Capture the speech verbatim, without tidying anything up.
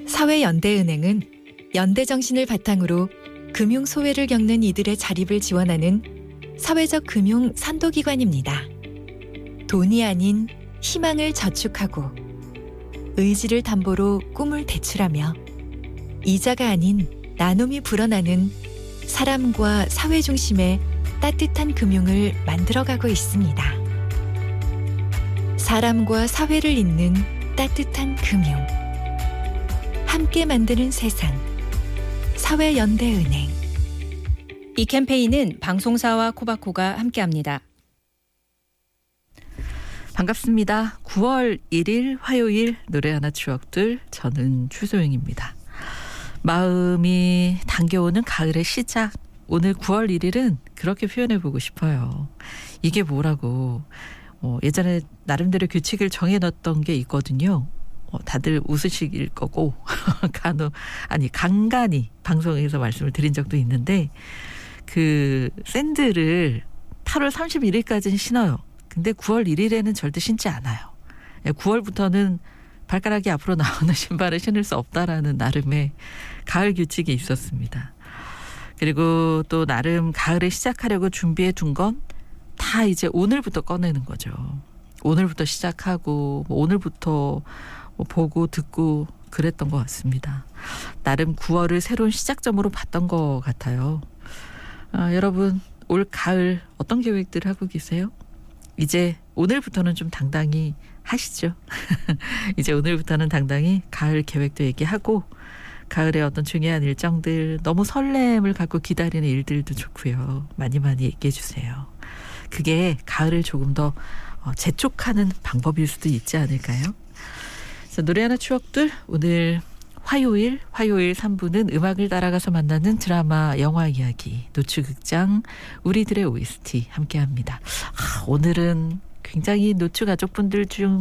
사회연대은행은 연대 정신을 바탕으로 금융 소외를 겪는 이들의 자립을 지원하는 사회적 금융 선도기관입니다. 돈이 아닌 희망을 저축하고 의지를 담보로 꿈을 대출하며 이자가 아닌 나눔이 불어나는 사람과 사회 중심의 따뜻한 금융을 만들어가고 있습니다. 사람과 사회를 잇는 따뜻한 금융. 함께 만드는 세상. 사회연대은행. 이 캠페인은 방송사와 코바코가 함께합니다. 반갑습니다. 구월 일일 화요일 노래 하나 추억들, 저는 추소영입니다. 마음이 당겨오는 가을의 시작. 오늘 구월 일일은 그렇게 표현해보고 싶어요. 이게 뭐라고. 어, 예전에 나름대로 규칙을 정해놨던 게 있거든요. 어, 다들 웃으실 거고 간혹 아니 간간히 방송에서 말씀을 드린 적도 있는데, 그 샌들을 팔월 삼십일일까지는 신어요. 근데 구월 일일에는 절대 신지 않아요. 구월부터는 발가락이 앞으로 나오는 신발을 신을 수 없다라는 나름의 가을 규칙이 있었습니다. 그리고 또 나름 가을에 시작하려고 준비해 둔 건 다 이제 오늘부터 꺼내는 거죠. 오늘부터 시작하고 뭐 오늘부터 뭐 보고 듣고 그랬던 것 같습니다. 나름 구월을 새로운 시작점으로 봤던 것 같아요. 아, 여러분 올 가을 어떤 계획들 하고 계세요? 이제 오늘부터는 좀 당당히 하시죠. 이제 오늘부터는 당당히 가을 계획도 얘기하고, 가을에 어떤 중요한 일정들, 너무 설렘을 갖고 기다리는 일들도 좋고요. 많이 많이 얘기해 주세요. 그게 가을을 조금 더 재촉하는 방법일 수도 있지 않을까요? 그래서 노래 하나 추억들, 오늘 화요일, 화요일 삼 부는 음악을 따라가서 만나는 드라마, 영화 이야기, 노추극장, 우리들의 오에스티 함께합니다. 아, 오늘은 굉장히 노추 가족분들 중